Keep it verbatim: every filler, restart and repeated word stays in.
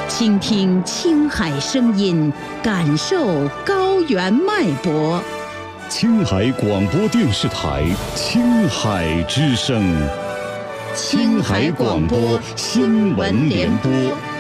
倾听青海声音，感受高原脉搏。 青海广播电视台青海之声， 青海广播新闻联播。